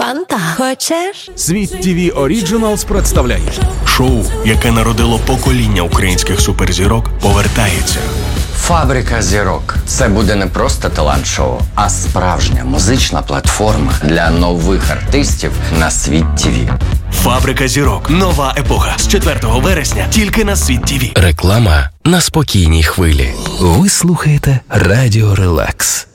Фанта. Хочеш? Світ ТВ Оріджиналс представляє шоу, яке народило покоління українських суперзірок, повертається. Фабрика зірок. Це буде не просто талант-шоу, а справжня музична платформа для нових артистів на Світ ТВ. Фабрика зірок. Нова епоха. З 4 вересня тільки на Світ ТВ. Реклама на спокійній хвилі. Ви слухаєте Радіо Релакс.